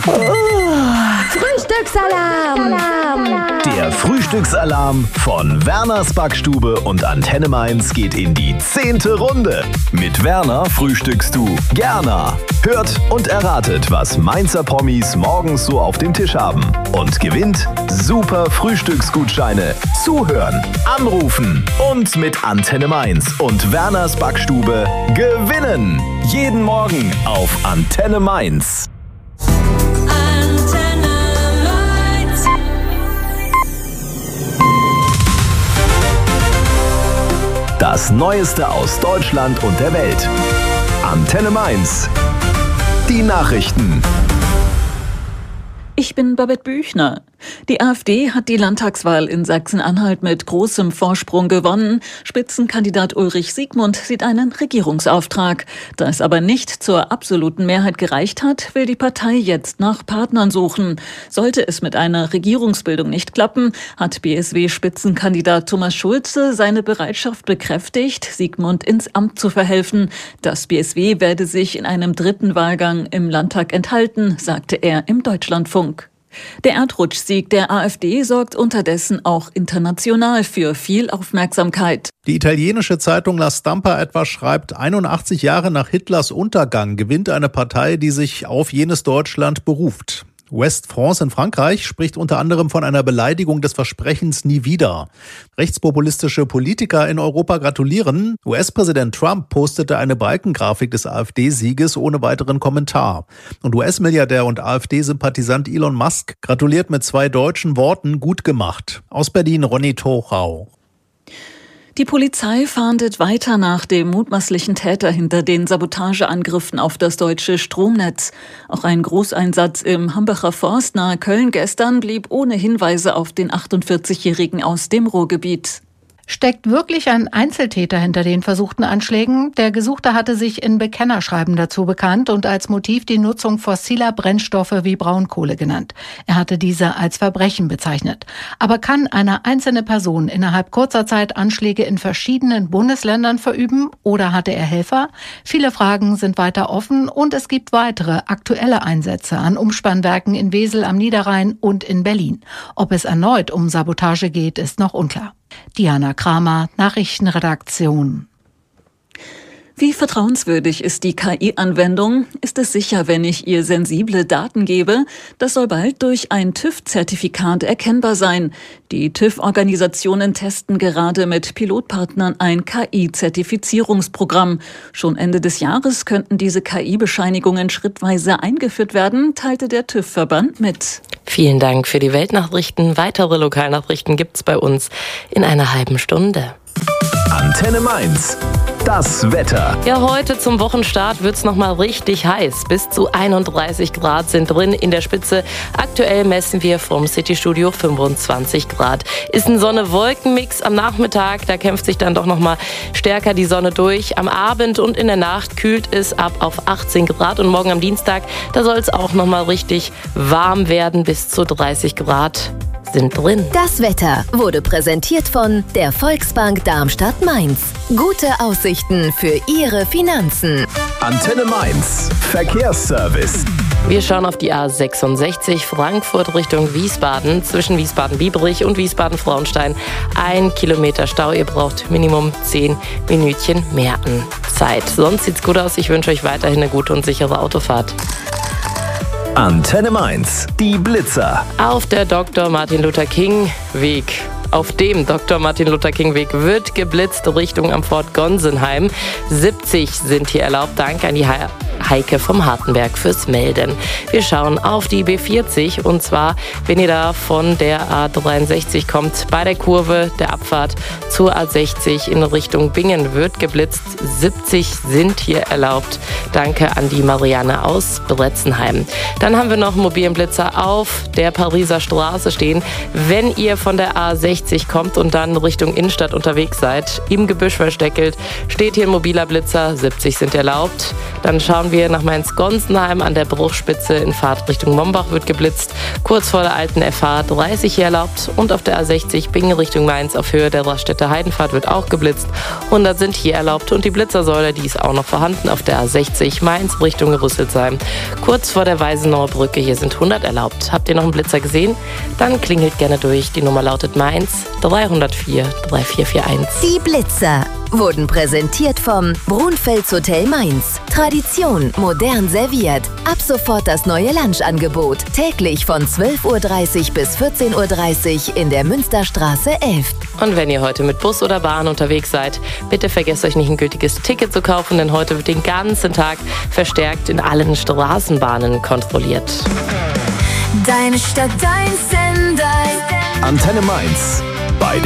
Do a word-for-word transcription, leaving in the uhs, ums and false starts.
Frühstücksalarm! Der Frühstücksalarm von Werners Backstube und Antenne Mainz geht in die zehnte Runde. Mit Werner frühstückst du gerne. Hört und erratet, was Mainzer Promis morgens so auf dem Tisch haben. Und gewinnt super Frühstücksgutscheine. Zuhören, anrufen und mit Antenne Mainz und Werners Backstube gewinnen. Jeden Morgen auf Antenne Mainz. Das Neueste aus Deutschland und der Welt. Antenne Mainz. Die Nachrichten. Ich bin Babette Büchner. Die AfD hat die Landtagswahl in Sachsen-Anhalt mit großem Vorsprung gewonnen. Spitzenkandidat Ulrich Siegmund sieht einen Regierungsauftrag. Da es aber nicht zur absoluten Mehrheit gereicht hat, will die Partei jetzt nach Partnern suchen. Sollte es mit einer Regierungsbildung nicht klappen, hat B S W-Spitzenkandidat Thomas Schulze seine Bereitschaft bekräftigt, Siegmund ins Amt zu verhelfen. Das B S W werde sich in einem dritten Wahlgang im Landtag enthalten, sagte er im Deutschlandfunk. Der Erdrutschsieg der AfD sorgt unterdessen auch international für viel Aufmerksamkeit. Die italienische Zeitung La Stampa etwa schreibt, einundachtzig Jahre nach Hitlers Untergang gewinnt eine Partei, die sich auf jenes Deutschland beruft. West France in Frankreich spricht unter anderem von einer Beleidigung des Versprechens nie wieder. Rechtspopulistische Politiker in Europa gratulieren. U S-Präsident Trump postete eine Balkengrafik des AfD-Sieges ohne weiteren Kommentar. Und U S-Milliardär und AfD-Sympathisant Elon Musk gratuliert mit zwei deutschen Worten: gut gemacht. Aus Berlin Ronny Tochau. Die Polizei fahndet weiter nach dem mutmaßlichen Täter hinter den Sabotageangriffen auf das deutsche Stromnetz. Auch ein Großeinsatz im Hambacher Forst nahe Köln gestern blieb ohne Hinweise auf den achtundvierzigjährigen aus dem Ruhrgebiet. Steckt wirklich ein Einzeltäter hinter den versuchten Anschlägen? Der Gesuchte hatte sich in Bekennerschreiben dazu bekannt und als Motiv die Nutzung fossiler Brennstoffe wie Braunkohle genannt. Er hatte diese als Verbrechen bezeichnet. Aber kann eine einzelne Person innerhalb kurzer Zeit Anschläge in verschiedenen Bundesländern verüben oder hatte er Helfer? Viele Fragen sind weiter offen und es gibt weitere aktuelle Einsätze an Umspannwerken in Wesel am Niederrhein und in Berlin. Ob es erneut um Sabotage geht, ist noch unklar. Diana Kramer, Nachrichtenredaktion. Wie vertrauenswürdig ist die K I-Anwendung? Ist es sicher, wenn ich ihr sensible Daten gebe? Das soll bald durch ein TÜV-Zertifikat erkennbar sein. Die TÜV-Organisationen testen gerade mit Pilotpartnern ein K I-Zertifizierungsprogramm. Schon Ende des Jahres könnten diese K I-Bescheinigungen schrittweise eingeführt werden, teilte der TÜV-Verband mit. Vielen Dank für die Weltnachrichten. Weitere Lokalnachrichten gibt's bei uns in einer halben Stunde. Antenne Mainz. Das Wetter. Ja, heute zum Wochenstart wird's noch mal richtig heiß. Bis zu einunddreißig Grad sind drin in der Spitze. Aktuell messen wir vom Citystudio fünfundzwanzig Grad. Ist ein Sonne-Wolken-Mix am Nachmittag. Da kämpft sich dann doch noch mal stärker die Sonne durch. Am Abend und in der Nacht kühlt es ab auf achtzehn Grad. Und morgen am Dienstag, da soll es auch noch mal richtig warm werden. Bis zu dreißig Grad sind drin. Das Wetter wurde präsentiert von der Volksbank Darmstadt-Mainz. Gute Aussichten für Ihre Finanzen. Antenne Mainz. Verkehrsservice. Wir schauen auf die A sechsundsechzig Frankfurt Richtung Wiesbaden. Zwischen Wiesbaden-Biebrich und Wiesbaden-Frauenstein ein Kilometer Stau. Ihr braucht Minimum zehn Minütchen mehr an Zeit. Sonst sieht's gut aus. Ich wünsche euch weiterhin eine gute und sichere Autofahrt. Antenne Mainz. Die Blitzer. Auf der Doktor Martin Luther King Weg. Auf dem Doktor Martin Luther King Weg wird geblitzt Richtung am Fort Gonsenheim. siebzig sind hier erlaubt. Danke an die Heike vom Hartenberg fürs Melden. Wir schauen auf die B vierzig und zwar, wenn ihr da von der A dreiundsechzig kommt, bei der Kurve der Abfahrt zur A sechzig in Richtung Bingen wird geblitzt. siebzig sind hier erlaubt. Danke an die Marianne aus Bretzenheim. Dann haben wir noch einen mobilen Blitzer auf der Pariser Straße stehen. Wenn ihr von der A sechzig kommt und dann Richtung Innenstadt unterwegs seid, im Gebüsch versteckelt, steht hier ein mobiler Blitzer. siebzig sind erlaubt. Dann schauen schauen wir nach Mainz-Gonsenheim. An der Bruchspitze in Fahrt Richtung Mombach wird geblitzt. Kurz vor der alten F H dreißig hier erlaubt. Und auf der A sechzig Bingen Richtung Mainz auf Höhe der Raststätte Heidenfahrt wird auch geblitzt. hundert sind hier erlaubt und die Blitzersäule, die ist auch noch vorhanden auf der A sechzig Mainz Richtung Rüsselsheim. Kurz vor der Weisenauer Brücke, hier sind hundert erlaubt. Habt ihr noch einen Blitzer gesehen? Dann klingelt gerne durch. Die Nummer lautet Mainz dreihundertvier vierundvierzig einundvierzig. Die Blitzer wurden präsentiert vom Brunfels Hotel Mainz. Tradition modern serviert. Ab sofort das neue Lunchangebot. Täglich von zwölf Uhr dreißig bis vierzehn Uhr dreißig in der Münsterstraße elf. Und wenn ihr heute mit Bus oder Bahn unterwegs seid, bitte vergesst euch nicht ein gültiges Ticket zu kaufen, denn heute wird den ganzen Tag verstärkt in allen Straßenbahnen kontrolliert. Deine Stadt, dein Sender. Antenne Mainz. Bei